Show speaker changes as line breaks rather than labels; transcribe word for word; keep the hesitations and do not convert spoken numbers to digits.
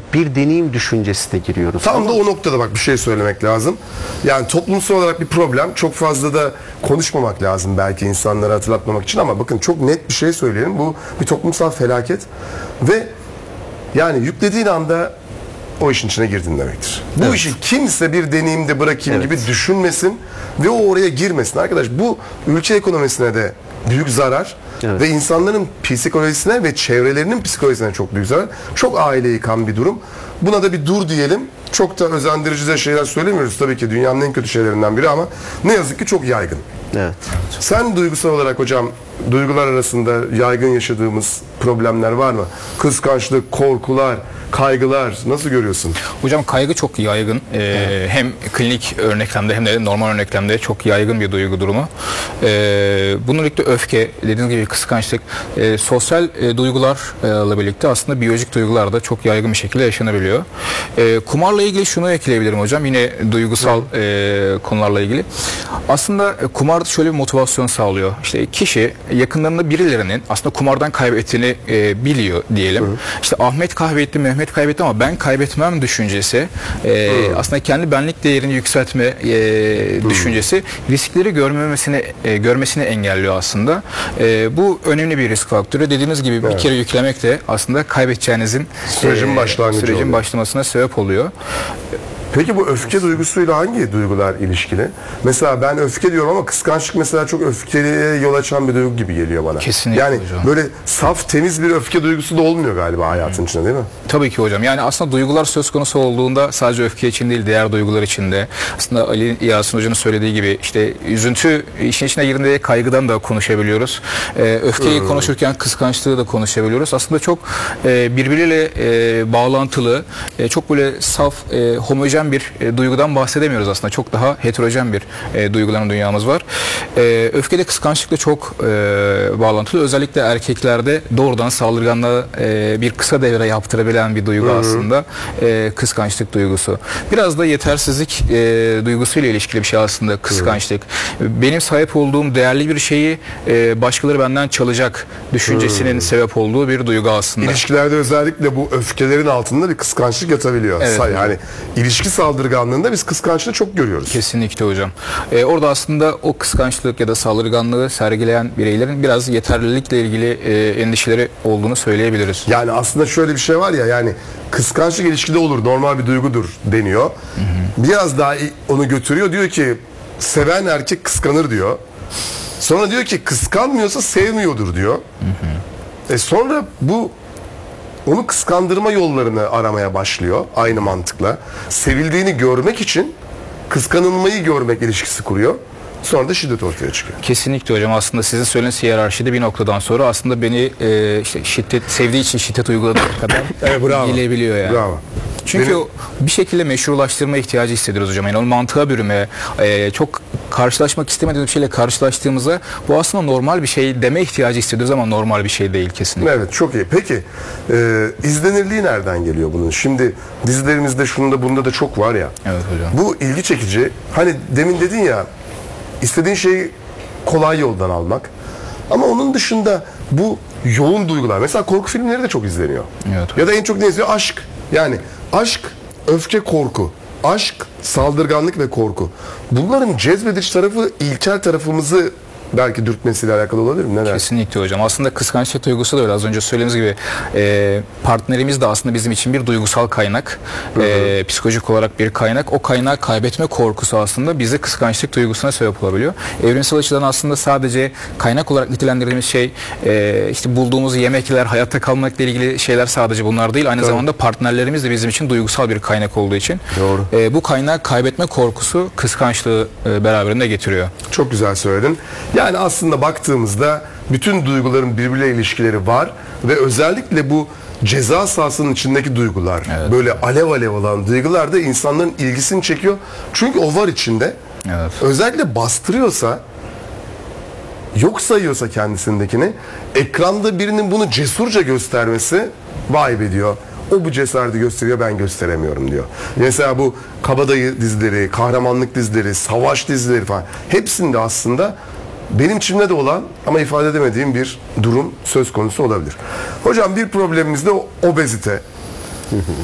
bir deneyim düşüncesine giriyoruz.
Tam
Ama
da o noktada bak bir şey söylemek lazım. Yani toplumsal olarak bir problem. Çok fazla da konuşmamak lazım belki insanlara hatırlatmamak için ama bakın çok net bir şey söyleyelim. Bu bir toplumsal felaket ve yani yüklediğin anda o işin içine girdin demektir. Bu
Evet.
işi kimse bir deneyimde bırakayım
Evet.
gibi düşünmesin ve o oraya girmesin. Arkadaş bu ülke ekonomisine de büyük zarar
Evet.
ve insanların psikolojisine ve çevrelerinin psikolojisine çok büyük zarar. Çok aile yıkan bir durum. Buna da bir dur diyelim. Çok da özendirici de şeyler söylemiyoruz tabii ki dünyanın en kötü şeylerinden biri ama ne yazık ki çok yaygın.
evet.
Sen duygusal olarak hocam duygular arasında yaygın yaşadığımız problemler var mı? Kıskançlık, korkular, kaygılar nasıl görüyorsun?
Hocam kaygı çok yaygın. Ee, hem klinik örneklemde hem de normal örneklemde çok yaygın bir duygu durumu. Ee, bununla birlikte öfke, dediğiniz gibi kıskançlık, e, sosyal e, duygularla birlikte aslında biyolojik duygular da çok yaygın bir şekilde yaşanabiliyor. E, kumarla ilgili şunu ekleyebilirim hocam. Yine duygusal e, konularla ilgili. Aslında e, kumar şöyle bir motivasyon sağlıyor. İşte kişi yakınlarında birilerinin aslında kumardan kaybettiğini e, biliyor diyelim. Hı. İşte Ahmet kaybetti, Mehmet kaybetti ama ben kaybetmem düşüncesi e, aslında kendi benlik değerini yükseltme e, düşüncesi riskleri görmemesini e, görmesini engelliyor aslında. E, bu önemli bir risk faktörü. Dediğiniz gibi evet. bir kere yüklemek de aslında kaybedeceğinizin
sürecin,
e,
başlangıcı
sürecin
oluyor.
başlamasına sebep oluyor.
Peki bu öfke duygusuyla hangi duygular ilişkili? Mesela ben öfke diyorum ama kıskançlık mesela çok öfkeliye yol açan bir duygu gibi geliyor bana.
Kesinlikle
yani
hocam.
Böyle saf temiz bir öfke duygusu da olmuyor galiba hayatın hmm. içinde değil mi?
Tabii ki hocam. Yani aslında duygular söz konusu olduğunda sadece öfke için değil diğer duygular için de aslında Ali Yasin Hoca'nın söylediği gibi işte üzüntü işin içine girdiğinde kaygıdan da konuşabiliyoruz. Ee, öfkeyi hmm. konuşurken kıskançlığı da konuşabiliyoruz. Aslında çok e, birbiriyle e, bağlantılı, e, çok böyle saf, e, homojen bir e, duygudan bahsedemiyoruz aslında. Çok daha heterojen bir e, duyguların dünyamız var. E, öfkede kıskançlıkla çok e, bağlantılı. Özellikle erkeklerde doğrudan saldırganlığa e, bir kısa devre yaptırabilen bir duygu Hı-hı. aslında e, kıskançlık duygusu. Biraz da yetersizlik e, duygusuyla ilişkili bir şey aslında kıskançlık. Hı-hı. Benim sahip olduğum değerli bir şeyi e, başkaları benden çalacak düşüncesinin Hı-hı. sebep olduğu bir duygu aslında.
İlişkilerde özellikle bu öfkelerin altında bir kıskançlık yatabiliyor.
Evet.
Yani ilişki saldırganlığında biz kıskançlığı çok görüyoruz.
Kesinlikle hocam. Ee, orada aslında o kıskançlık ya da saldırganlığı sergileyen bireylerin biraz yeterlilikle ilgili e, endişeleri olduğunu söyleyebiliriz.
Yani aslında şöyle bir şey var ya yani kıskançlık ilişkide olur, normal bir duygudur deniyor. Hı hı. Biraz daha onu götürüyor, diyor ki seven erkek kıskanır diyor. Sonra diyor ki kıskanmıyorsa sevmiyordur diyor. Hı hı. E sonra bu onu kıskandırma yollarını aramaya başlıyor aynı mantıkla. Sevildiğini görmek için kıskanılmayı görmek ilişkisi kuruyor. Sonra da şiddet ortaya çıkıyor.
Kesinlikle hocam. Aslında sizin söylediğiniz hiyerarşide bir noktadan sonra aslında beni e, işte şiddet sevdiği için şiddet uyguladığı kadar
evet, bravo.
gelebiliyor yani.
Bravo.
Çünkü
Benim...
bir şekilde meşrulaştırma ihtiyacı hissediyoruz hocam. Yani onu mantığa bürüme, e, çok karşılaşmak istemediğimiz bir şeyle karşılaştığımızda bu aslında normal bir şey deme ihtiyacı hissediyoruz ama normal bir şey değil kesinlikle.
Evet, çok iyi. Peki e, izlenirliği nereden geliyor bunun? Şimdi dizilerimizde şunda bunda da çok var ya.
Evet hocam.
Bu ilgi çekici. Hani demin dedin ya istediğin şeyi kolay yoldan almak. Ama onun dışında bu yoğun duygular. Mesela korku filmleri de çok izleniyor.
Evet.
Ya da en çok ne izliyor? Aşk. Yani aşk, öfke, korku. Aşk, saldırganlık ve korku. Bunların cezbedici tarafı ilkel tarafımızı belki dürtmesiyle alakalı olabilir mi? Ne dersin?
Kesinlikle hocam. Aslında kıskançlık duygusu da öyle. Az önce söylediğimiz gibi e, partnerimiz de aslında bizim için bir duygusal kaynak. Hı hı. E, psikolojik olarak bir kaynak. O kaynağı kaybetme korkusu aslında bize kıskançlık duygusuna sebep olabiliyor. Evrimsel açıdan aslında sadece kaynak olarak nitelendirdiğimiz şey e, işte bulduğumuz yemekler, hayatta kalmakla ilgili şeyler sadece bunlar değil. Aynı Tabii. zamanda partnerlerimiz de bizim için duygusal bir kaynak olduğu için.
Doğru.
E, bu kaynağı kaybetme korkusu kıskançlığı e, beraberinde getiriyor.
Çok güzel söyledin. Yani aslında baktığımızda bütün duyguların birbiriyle ilişkileri var ve özellikle bu ceza sahasının içindeki duygular, evet. böyle alev alev olan duygular da insanların ilgisini çekiyor. Çünkü o var içinde. Evet. Özellikle bastırıyorsa, yok sayıyorsa kendisindekini, ekranda birinin bunu cesurca göstermesi vay be diyor. O bu cesareti gösteriyor, ben gösteremiyorum diyor. Mesela bu kabadayı dizileri, kahramanlık dizileri, savaş dizileri falan hepsinde aslında benim içimde de olan ama ifade edemediğim bir durum söz konusu olabilir. Hocam bir problemimiz de obezite.